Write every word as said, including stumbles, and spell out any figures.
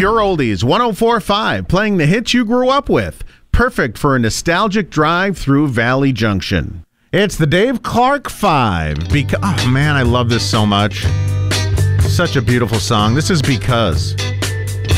Pure Oldies, one oh four point five, playing the hits you grew up with. Perfect for a nostalgic drive through Valley Junction. It's the Dave Clark Five. Beca- oh, man, I love this so much. Such a beautiful song. This is Because.